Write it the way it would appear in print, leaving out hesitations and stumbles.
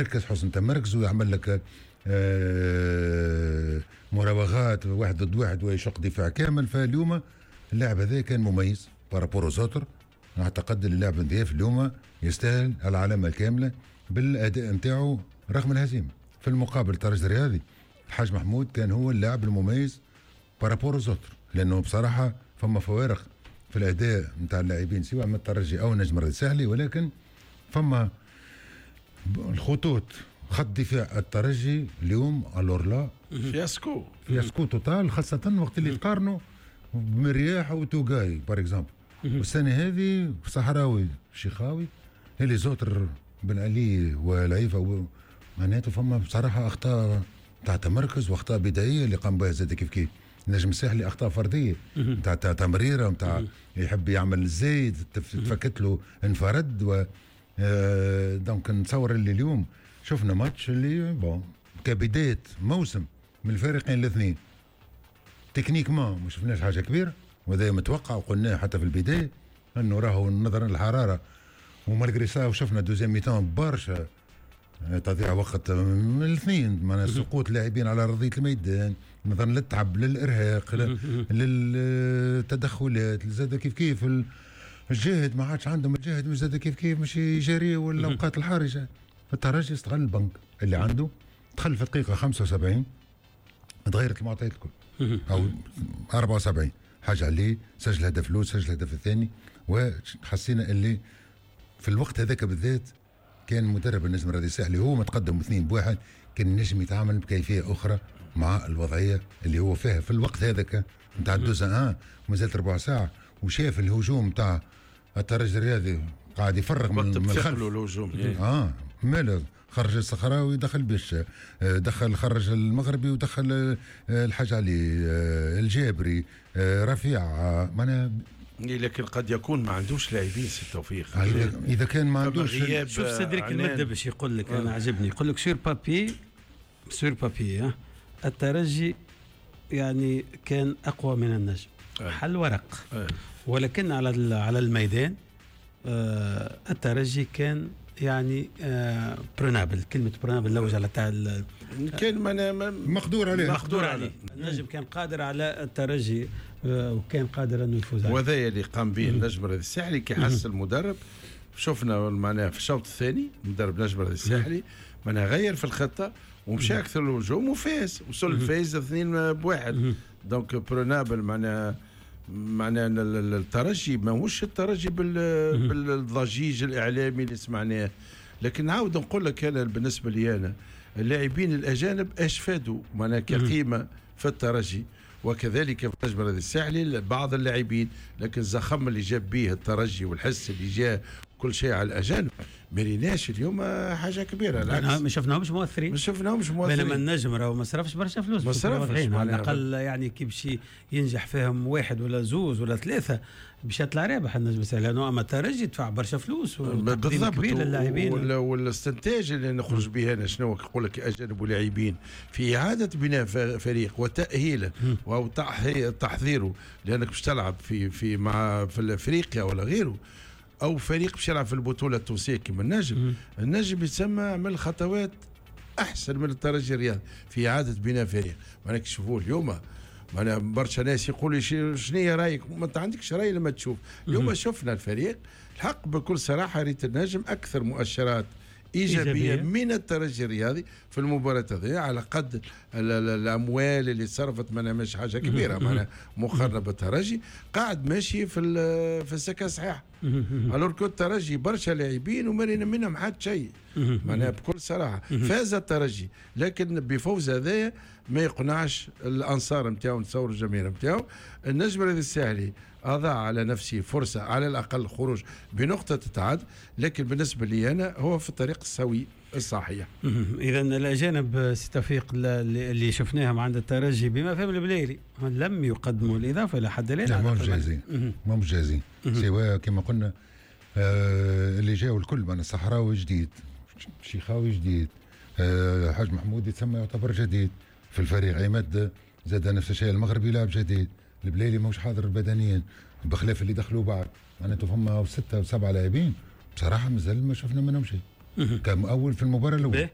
يتمركز حسن تمركز ويعمل لك مراوغات واحد ضد واحد ويشق دفاع كامل. فاليوم اللاعب هذا كان مميز بارابورو زوتر. اعتقد اللاعب ندياف اليوم يستاهل العلامه الكامله بالاداء نتاعو رغم الهزيمه. في المقابل الترجي الرياضي الحاج محمود كان هو اللاعب المميز بارابورو زوتر، لانه بصراحه فما فوارق في الاداء نتاع اللاعبين سواء من الترجي او النجم الساحلي، ولكن فما الخطوط خط دفاع الترجي اليوم الورلا فياسكو توتال، خاصه وقت اللي تقارنوا بمرياح وتوغاي بار اكزومبل. والسنه هذه صحراوي شيخاوي اللي زوتر بن علي ولعيفه معناته فما بصراحه اخطاء تاع تمركز واخطاء بدائيه اللي قام بها زاد كيف النجم الساحلي اخطاء فرديه نتاع تمريره نتاع يحب يعمل الزايد تفكت له انفرد و دونك نتصور اللي اليوم شفنا ماتش اللي بون كبدايه موسم من الفريقين الاثنين تكنيك ما شفناش حاجه كبيره، وهذا متوقع وقلناه حتى في البدايه انه راهو نظرا للحراره ومالغري سا وشفنا دوزيام ميتون برشا تضيع وقت من الاثنين، معناها سقوط لاعبين على ارضيه الميدان نظرا للتعب للارهاق للتدخلات زاد كيف الجاهد ما عادش عندهم الجاهد مش زاد كيف مش يجاري والاوقات الحرجه. الترجي استغل البنك اللي عنده، دخل في الدقيقه 75 تغيرت المعطيات الكل او 74 حاجه عليه، سجل هدف الاول سجل الهدف الثاني، وحسينا اللي في الوقت هذاك بالذات كان مدرب النجم الرياضي الساحلي هو متقدم 2-1 كان النجم يتعامل بكيفيه اخرى مع الوضعيه اللي هو فيها في الوقت هذاك نتاع الدوزا ومازالت ربع ساعه، وشاف الهجوم نتاع الترجي الرياضي قاعد يفرغ من الخلف الهجوم ماله خرج الصخراوي دخل بيش خرج المغربي ودخل الحاج علي الجابري رفيع معناها. لكن قد يكون ما عندوش لاعبين سي توفيق. اذا كان ما عندوش شوف سيدريك المدة باش يقول لك انا عجبني يقول لك سور بابي الترجي يعني كان اقوى من النجم حل ورق ولكن على الميدان الترجي كان يعني برونابل. كلمة برونابل لوج على تاع كان مقدور عليه النجم كان قادر على الترجي وكان قادر انه يفوز عليه، وهذا اللي قام به النجم الرياضي الساحلي كي حس المدرب. شفنا معناها في الشوط الثاني مدرب النجم الرياضي الساحلي معناها غير في الخطة ومشى اكثر الهجوم وفاز وصل الفايز 2-1. دونك برونابل معناها الترجي ماهوش الترجي بالضجيج الاعلامي اللي سمعناه. لكن نعاود نقول لك انا بالنسبه لي انا اللاعبين الاجانب ايش فادوا معناها كقيمه في الترجي وكذلك في النجم الرياضي الساحلي بعض اللاعبين، لكن الزخم اللي جاب به الترجي والحس اللي جاء كل شيء على الاجانب ما ريناش اليوم حاجه كبيره. ما شفناهمش مؤثرين بينما النجم راهو ما صرفش برشا فلوس، ما صرفش على الاقل يعني كي باش ينجح فيهم واحد ولا زوز ولا ثلاثه باش يطلع رابح النجم الساحلي، لانه اما الترجي يدفع برشا فلوس وتقديم كبير للاعبين والاستنتاج اللي نخرج به انا شنو يقول لك اجانب ولاعبين في اعاده بناء فريق وتاهيله او تحضيره، لانك باش تلعب في افريقيا ولا غيره او فريق باش يلعب في البطوله التونسيه كما النجم يتسمى عمل خطوات احسن من الترجي الرياضي في اعاده بناء فريق. معناها تشوفوا اليوم معناها برشا ناس يقولوا شنو هي رايك؟ ما انت عندكش راي لما تشوف. اليوم شفنا الفريق الحق بكل صراحه ريت النجم اكثر مؤشرات إيجابية من الترجي الرياضي في المباراة هذه على قد الأموال اللي صرفت منها مش حاجة كبيرة معناها مقارنة بالترجي قاعد ماشي في السكة صحيح. الور كنت الترجي برشا لاعبين ومرينا منهم حتى شيء معناها بكل صراحة فاز الترجي، لكن بفوز هذايا ما يقنعش الأنصار نتاعو نتصور الجماهير نتاعو. النجم الرياضي الساحلي أضاع على نفسه فرصة على الأقل الخروج بنقطة تعادل، لكن بالنسبة لي أنا هو في الطريق السوي الصحيح. إذا الأجانب توفيق اللي شفناهم عند الترجي بما فهم البليلي لم يقدموا الإضافة إلى حد الآن. ما مش جاهزين سواء كما قلنا اللي جاوا الكل من الصحراوي جديد، شيخاوي جديد، حاج محمود يتسمى يعتبر جديد في الفريق، عماد زاد نفس الشيء المغربي لاعب جديد، البليلي مش حاضر بدنيا بخلاف اللي دخلوا بعد معناته فما 6 أو 7 لاعبين بصراحه مازال ما شفنا منهم شيء كمؤول في المباراه الاولى.